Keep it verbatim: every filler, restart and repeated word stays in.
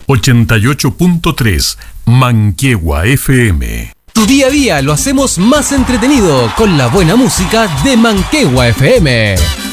ochenta y ocho punto tres Manquehue F M. Tu día a día lo hacemos más entretenido con la buena música de Manquehue F M.